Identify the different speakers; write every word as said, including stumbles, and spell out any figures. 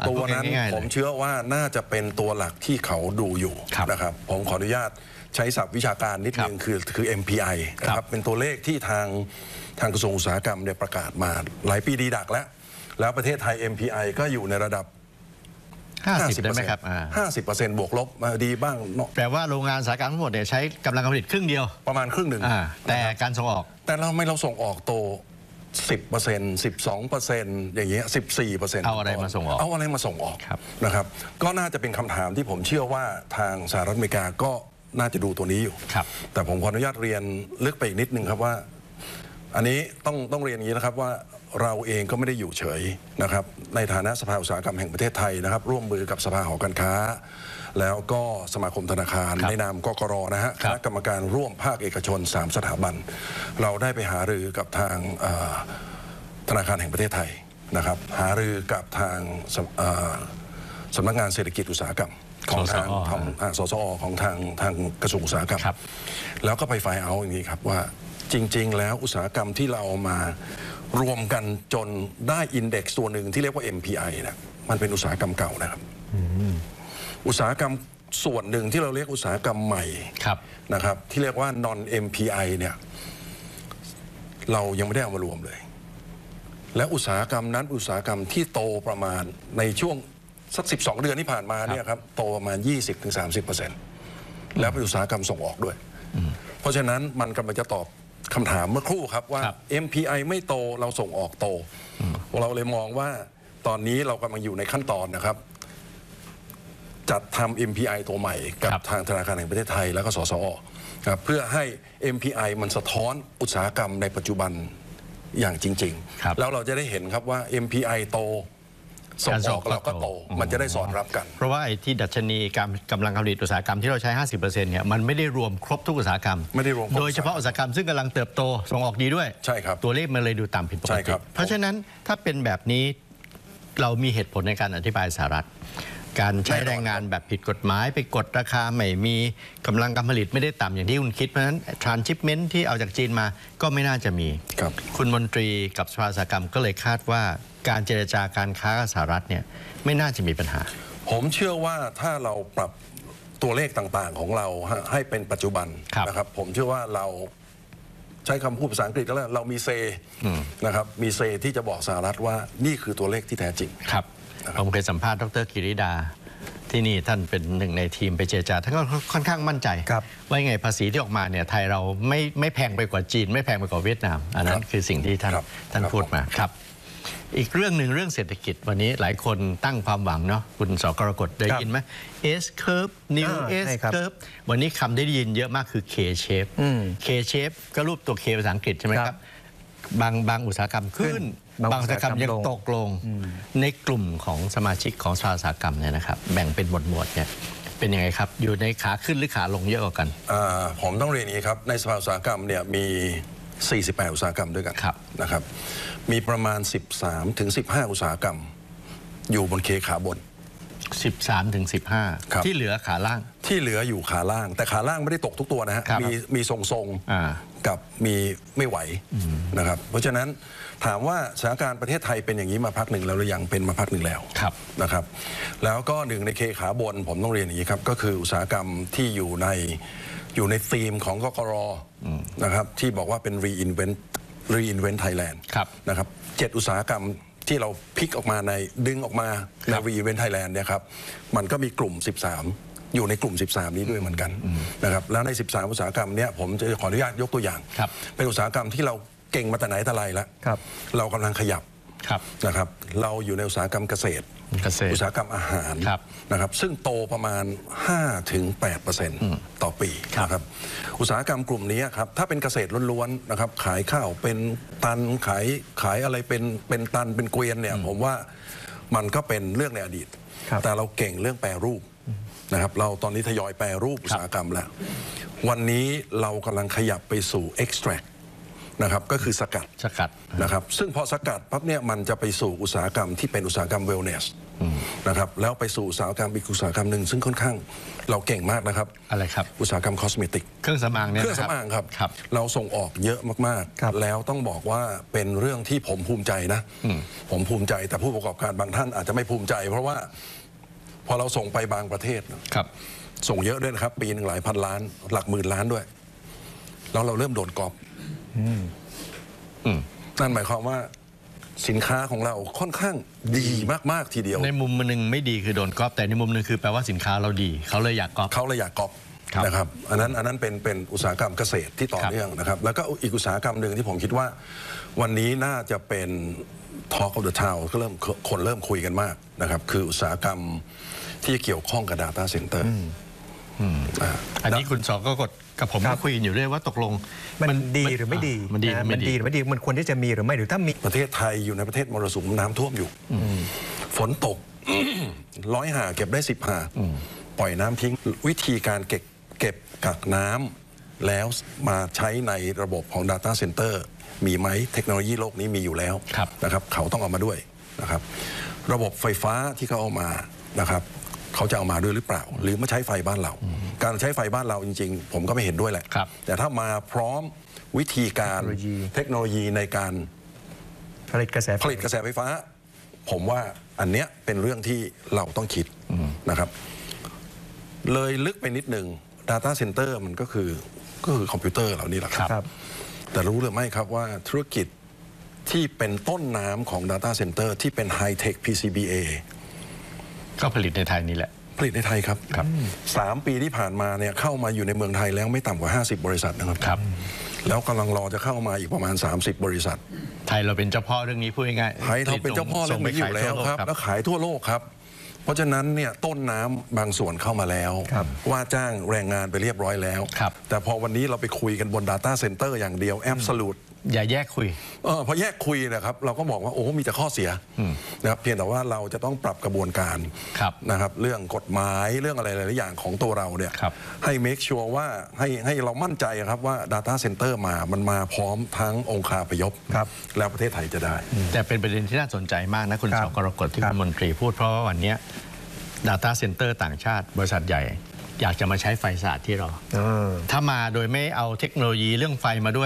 Speaker 1: ตัวนั้นผมเชื่อว่าน่าจะเป็นตัวหลักที่เขาดูอยู่นะครับผมขออนุญาตใช้ศัพท์วิชาการนิดนึงคือคือ เอ็ม พี ไอ นะครับเป็นตัวเลขที่ทางทางกระทรวงอุตสาหกรรมเนี่ยประกาศมาหลายปีดีดักแล้วแล้วประเทศไทย เอ็ม พี ไอ ก็อยู่ในระดับ
Speaker 2: ห้าสิบได้ไหมครับ
Speaker 1: ห้าสิบเปอร์เซ็นต์บวกลบมาดีบ้าง
Speaker 2: แปลว่าโรงงานอุตสาหกรรมทั้งหมดเนี่ยใช้กำลังการผลิตครึ่งเดียว
Speaker 1: ประมาณครึ่งหนึ่ง
Speaker 2: แต่การส่งออก
Speaker 1: แต่เราไม่เราส่งออกโตสิบเปอร์เซ็นต์สิบสองเปอร์เซ็นต์อย่างเงี้ยสิบสี่เปอร์เซ็นต์
Speaker 2: เอาอะไรมาส่งออก
Speaker 1: เอาอะไรมาส่งออกนะครับก็น่าจะเป็นคำถามที่ผมเชื่อว่าทางสหรัฐอเมริกาก็น่าจะดูตัวนี้อยู่แต่ผมขออนุญาตเรียนลึกไปอีกนิดนึงครับว่าอันนี้ต้องต้องเรียนอย่างนี้นะครับว่าเราเองก็ไม่ได้อยู่เฉยนะครับในฐานะสภาอุตสาหกรรมแห่งประเทศไทยนะครับร่วมมือกับสภาหอการค้าแล้วก็สมาคมธนาคารในนามกกรนะฮะคณะกรรมการร่วมภาคเอกชนสามสถาบันเราได้ไปหารือกับทางธนาคารแห่งประเทศไทยนะครับหารือกับทางสำนักงานเศรษฐกิจอุตสาหกรรมของทางของสสอของทางทางกระทรวงอุตสาหกรรมแล้วก็ไปไฟเอาอย่างนี้ครับว่าจริงๆแล้วอุตสาหกรรมที่เราเอามารวมกันจนได้อินเด็กซ์ตัวหนึ่งที่เรียกว่า เอ็ม พี ไอ นะมันเป็นอุตสาหกรรมเก่านะครับอุตสาหกรรมส่วนหนึ่งที่เราเรียกอุตสาหกรรมใหม่นะครับที่เรียกว่า non เอ็ม พี ไอ เนี่ยเรายังไม่ได้เอามารวมเลยและอุตสาหกรรมนั้นอุตสาหกรรมที่โตประมาณในช่วงสักสิบสองเดือนที่ผ่านมาเนี่ยครับโตประมาณ ยี่สิบถึงสามสิบเปอร์เซ็นต์ แล้วเป็นอุตสาหกรรมส่งออกด้วยเพราะฉะนั้นมันกำลังจะตอบคำถามเมื่อครู่ครับว่า เอ็ม พี ไอ ไม่โตเราส่งออกโตเราเลยมองว่าตอนนี้เรากำลังอยู่ในขั้นตอนนะครับจัดทำ เอ็ม พี ไอ ตัวใหม่กับทางธนาคารแห่งประเทศไทยแล้วก็สสอครับเพื่อให้ เอ็ม พี ไอ มันสะท้อนอุตสาหกรรมในปัจจุบันอย่างจริงๆแล้วเราจะได้เห็นครับว่า เอ็ม พี ไอ โตส่งออกเราก็โตมันจะได้สอดรับกัน
Speaker 2: เพราะว่าไอ้ที่ดัชนีการกำลังการผลิตอุตสาหกรรมที่เราใช้ ห้าสิบเปอร์เซ็นต์ เนี่ยมันไม่ได้รวมครบทุกอุตสาหกรรม
Speaker 1: ไม่ได้รวม
Speaker 2: โดยเฉพาะอุตสาหกรรมซึ่งกำลังเติบโตส่งออกดีด้วย
Speaker 1: ใช่ครับ
Speaker 2: ตัวเลขมันเลยดูต่ำผิดปกติเพราะฉะนั้นถ้าเป็นแบบนี้เรามีเหตุผลในการอธิบายสหรัฐการใช้แรงงานแบบผิดกฎหมายไปกดราคาไม่มีกำลังการผลิตไม่ได้ต่ำอย่างที่คุณคิดเพราะฉะนั้น transshipment ที่เอาจากจีนมาก็ไม่น่าจะมีคุณมนตรีกับสภาอุตสาหกรรมก็เลยคาดว่าการเจรจาการค้ากับสหรัฐเนี่ยไม่น่าจะมีปัญหา
Speaker 1: ผมเชื่อว่าถ้าเราปรับตัวเลขต่างๆของเราให้เป็นปัจจุบันนะครับผมเชื่อว่าเราใช้คำพูดภาษาอังกฤษแล้วเรามีเซนะครับมีเซที่จะบอกสหรัฐว่านี่คือตัวเลขที่แท้จริง
Speaker 2: ครับผมเคยสัมภาษณ์ดร.กิริดาที่นี่ท่านเป็นหนึ่งในทีมไปเจรจาท่านก็ค่อนข้างมั่นใจว่าไงภาษีที่ออกมาเนี่ยไทยเราไม่ไม่แพงไปกว่าจีนไม่แพงไปกว่าเวียดนามอันนั้นคือสิ่งที่ท่านท่านพูดมาครับอีกเรื่องหนึ่งเรื่องเศรษฐกิจวันนี้หลายคนตั้งความหวังเนาะคุณสกรกฎได้ยินไหม S curve new S curve วันนี้คำได้ยินเยอะมากคือ K shape K shape ก็รูปตัว K ภาษาอังกฤษใช่ไหมครับบางบางอุตสาหกรรมขึ้นบางอุตสาหกรรมยังตกลงในกลุ่มของสมาชิกของสภาอุตสาหกรรมเนี่ยนะครับแบ่งเป็นหมวดหมวดเนี่ยเป็นยังไงครับอยู่ในขาขึ้นหรือขาลงเยอะกว่ากัน
Speaker 1: ผมต้องเรียนอย่างนี้ครับในสภาอุตสาหกรรมเนี่ยมีสี่สิบแปดอุตสาหกรรมด้วยกันนะครับมีประมาณสิบสามถึงสิบห้าอุตสาหกรรมอยู่บนเคขาบน
Speaker 2: สิบสามถึงสิบห้าที่เหลือขาล่าง
Speaker 1: ที่เหลืออยู่ขาล่างแต่ขาล่างไม่ได้ตกทุกตัวนะฮะมีมีทรงๆกับมีไม่ไหวนะครับเพราะฉะนั้นถามว่าสถานการณ์ประเทศไทยเป็นอย่างนี้มาพักหนึ่งแล้วหรือยังเป็นมาพักหนึ่งแล้วนะครับแล้วก็หนึ่งในเคขาบนผมต้องเรียนอย่างนี้ครับก็คืออุตสาหกรรมที่อยู่ในอยู่ในธีมของกกรนะครับที่บอกว่าเป็น reinvent reinvent Thailand นะครับเจ็ดอุตสาหกรรมที่เราพิกออกมาในดึงออกมาใน reinvent Thailand เนี่ยครับมันก็มีกลุ่มสิบสามอยู่ในกลุ่มสิบสามนี้ด้วยเหมือนกันนะครับแล้วในสิบสามอุตสาหกรรมเนี่ยผมจะขออนุญาตยกตัวอย่างเป็นอุตสาหกรรมที่เราเก่งมาแต่ไหนแต่ไรแล้วเรากำลังขยับนะครับเราอยู่ในอุตสาหกรรมเกษตรอุตสาหกรรมอาหารนะครับซึ่งโตประมาณ ห้าถึงแปดเปอร์เซ็นต์ ต่อปีนะครับอุตสาหกรรมกลุ่มนี้ครับถ้าเป็นเกษตรล้วนๆนะครับขายข้าวเป็นตันขายขายอะไรเป็นเป็นตันเป็นเกวียนเนี่ยผมว่ามันก็เป็นเรื่องในอดีตแต่เราเก่งเรื่องแปรรูปนะครับเราตอนนี้ทยอยแปรรูปอุตสาหกรรมแล้ววันนี้เรากำลังขยับไปสู่ extractนะครับก็คือสกัด
Speaker 2: สกัด
Speaker 1: นะครับซึ่งพอสกัดปั๊บเนี่ยมันจะไปสู่อุตสาหกรรมที่เป็นอุตสาหกรรม wellness นะครับแล้วไปสู่อุตสาหกรรมอีกอุตสาหกรรมหนึ่งซึ่งค่อนข้างเราเก่งมากนะครับ
Speaker 2: อะไรครับ
Speaker 1: อุตสาหกรรมคอสเมติก
Speaker 2: เครื่องสำอางเนี่ย
Speaker 1: เครื่องสำอางครับ
Speaker 2: ครับ
Speaker 1: เราส่งออกเยอะมาก
Speaker 3: ครับ
Speaker 1: ๆ แล้วต้องบอกว่าเป็นเรื่องที่ผมภูมิใจนะผมภูมิใจแต่ผู้ประกอบการบางท่านอาจจะไม่ภูมิใจ เพราะว่าพอเราส่งไปบางประเทศ
Speaker 2: ครับ
Speaker 1: ส่งเยอะด้วยนะครับ ปีหนึ่งหลายพันล้าน หลักหมื่นล้านด้วย แล้วเราเริ่มโดนกอบ
Speaker 2: อืม
Speaker 1: นั่นหมายความว่าสินค้าของเราค่อนข้างดีมาก ๆ ทีเดียว
Speaker 2: ในมุมหนึ่งไม่ดีคือโดนก๊อปแต่ในมุมหนึ่งคือแปลว่าสินค้าเราดีเขาเลยอยากก๊อป
Speaker 1: เขาเลยอยากก๊อป
Speaker 2: ครับ
Speaker 1: นะครับอันนั้นอันนั้นเป็นเป็นอุตสาหกรรมเกษตรที่ต่อ
Speaker 2: ครับ
Speaker 1: เนื่องนะครับแล้วก็อีกอุตสาหกรรมหนึ่งที่ผมคิดว่าวันนี้น่าจะเป็น Talk of the Town ก็เริ่มคนเริ่มคุยกันมากนะครับคืออุตสาหกรรมที่เกี่ยวข้องกับ Data Center อ่า
Speaker 2: อันนี้คุณสองก็กดกับผมก็คุยกันอยู่เรื่อยว่าตกลง
Speaker 3: มันดีหรือไม่ดี
Speaker 2: มันดี
Speaker 3: นะ
Speaker 2: หรือ
Speaker 3: มัน
Speaker 2: ไม่
Speaker 3: ดี
Speaker 2: ดี
Speaker 3: หรือไม่ดีมันควรที่จะมีหรือไม่หรือถ้ามี
Speaker 1: ประเทศไทยอยู่ในประเทศมรสุมน้ำท่วมอยู่ฝนตก ร้อยหาเก็บได้สิบหาปล่อยน้ำทิ้งวิธีการเก็บเก็บกักน้ำแล้วมาใช้ในระบบของ Data Center มีไหมเทคโนโลยีโลกนี้มีอยู่แล้ว
Speaker 2: ครับ
Speaker 1: นะครับเขาต้องเอามาด้วยนะครับระบบไฟฟ้าที่เขาเอามานะครับเขาจะเอามาด้วยหรือเปล่า หรือมาใช้ไฟบ้านเรา การใช้ไฟบ้านเราจริงๆ ผมก็ไม่เห็นด้วยแหละ
Speaker 2: ครับ
Speaker 1: แต่ถ้ามาพร้อมวิธีการ
Speaker 3: เทคโนโลยี
Speaker 1: เทคโนโลยีในการ
Speaker 3: ผลิตกระแสไฟ
Speaker 1: ผลิตกระแสไฟฟ้า ผมว่าอันเนี้ยเป็นเรื่องที่เราต้องคิดนะครับ เลยลึกไปนิดหนึ่ง Data Center มันก็คือก็คือคอมพิวเตอร์เหล่านี้แหละครับ
Speaker 3: ครับ
Speaker 1: แต่รู้หรือไม่ครับว่าธุรกิจที่เป็นต้นน้ำของ Data Center ที่เป็น High Tech พี ซี บี เอ
Speaker 2: ก็ผลิตในไทยนี่แหละ
Speaker 1: ผลิตในไทยครับครับสามปีที่ผ่านมาเนี่ยเข้ามาอยู่ในเมืองไทยแล้วไม่ต่ำกว่า ห้าสิบ บริษัทนะครับ
Speaker 2: ครับ
Speaker 1: แล้วกำลังรอจะเข้ามาอีกประมาณ สามสิบ บริษัท
Speaker 2: ไทยเราเป็นเจ้าพ่อเรื่องนี้พูดง่ายๆ
Speaker 1: ไทยเราเป็นเจ้าพ่อเรื่องนี้อยู่แล้วครับแล้วขายทั่วโลกครับ เพราะฉะนั้นเนี่ยต้นน้ำบางส่วนเข้ามาแล้ว
Speaker 3: ครับ
Speaker 1: ว่าจ้างแรงงานไปเรียบร้อยแล้ว
Speaker 2: ครับ
Speaker 1: แต่พอวันนี้เราไปคุยกันบน Data Center อย่างเดียว Absolute
Speaker 2: อย่าแยกคุย
Speaker 1: เออพอแยกคุยนะครับเราก็บอกว่าโอ้มีแต่ข้อเสียนะครับเพียงแต่ว่าเราจะต้องปรับกระบวนการ
Speaker 2: ครับ
Speaker 1: นะครับเรื่องกฎหมายเรื่องอะไรหลายๆอย่างของตัวเราเนี่ย
Speaker 2: ครับ
Speaker 1: ให้ make sure ว่าให้ให้เรามั่นใจครับว่า Data Center มามันมาพร้อมทั้งองค์คาพยพ
Speaker 3: ครับ
Speaker 1: แล้วประเทศไทยจะได้
Speaker 2: แต่เป็นประเด็นที่น่าสนใจมากนะคุณ
Speaker 3: ครั
Speaker 2: ส
Speaker 3: บ
Speaker 2: กรกฎที่
Speaker 3: ครั
Speaker 2: คุ
Speaker 3: บ
Speaker 2: ณมนตรีพูดเพราะว่าวันเนี้ย Data Center ต่างชาติบริษัทใหญ่ อยากจะมาใช้ไฟสะอาดที่เรา
Speaker 3: เออ
Speaker 2: ถ้ามาโดยไม่เอาเทคโนโลยีเรื่องไฟมาด้วย